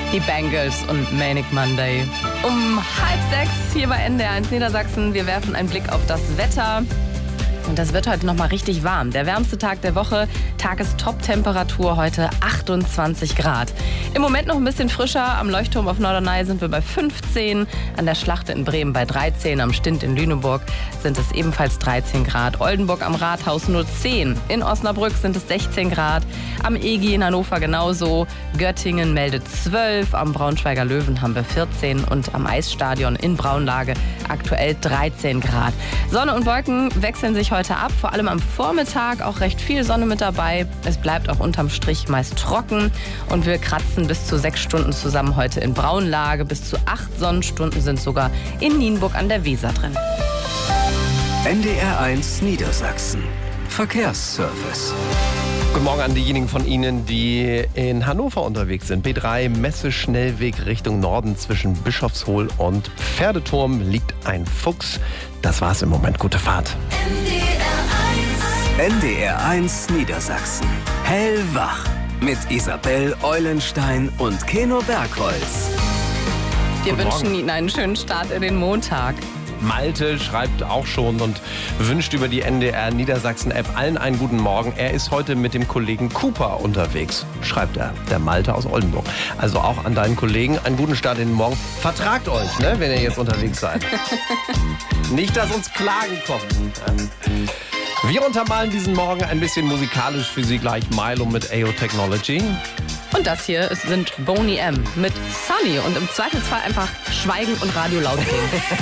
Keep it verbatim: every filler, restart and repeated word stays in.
Die Bangles und Manic Monday. Um halb sechs hier bei N D R eins Niedersachsen. Wir werfen einen Blick auf das Wetter. Und das wird heute noch mal richtig warm. Der wärmste Tag der Woche. Tagestop-Temperatur heute achtundzwanzig Grad. Im Moment noch ein bisschen frischer. Am Leuchtturm auf Norderney sind wir bei fünfzehn. An der Schlachte in Bremen bei dreizehn. Am Stint in Lüneburg sind es ebenfalls dreizehn Grad. Oldenburg am Rathaus nur zehn. In Osnabrück sind es sechzehn Grad. Am E G in Hannover genauso. Göttingen meldet zwölf. Am Braunschweiger Löwen haben wir vierzehn. Und am Eisstadion in Braunlage aktuell dreizehn Grad. Sonne und Wolken wechseln sich heute ab. Vor allem am Vormittag auch recht viel Sonne mit dabei. Es bleibt auch unterm Strich meist trocken. Und wir kratzen bis zu sechs Stunden zusammen heute in Braunlage. Bis zu acht Sonnenstunden sind sogar in Nienburg an der Weser drin. N D R eins Niedersachsen. Verkehrsservice. Guten Morgen an diejenigen von Ihnen, die in Hannover unterwegs sind. B drei Messe-Schnellweg Richtung Norden zwischen Bischofshohl und Pferdeturm liegt ein Fuchs. Das war's im Moment. Gute Fahrt. N D R eins Niedersachsen. Hellwach. Mit Isabel Eulenstein und Keno Bergholz. Wir Guten wünschen Morgen. Ihnen einen schönen Start in den Montag. Malte schreibt auch schon und wünscht über die N D R Niedersachsen-App allen einen guten Morgen. Er ist heute mit dem Kollegen Cooper unterwegs, schreibt er, der Malte aus Oldenburg. Also auch an deinen Kollegen einen guten Start in den Morgen. Vertragt euch, ne, wenn ihr jetzt unterwegs seid. Nicht, dass uns Klagen kommen. Wir untermalen diesen Morgen ein bisschen musikalisch für Sie gleich Milo mit A O Technology. Und das hier sind Boney M. mit Sunny. Und im Zweifelsfall einfach schweigen und Radio laut singen.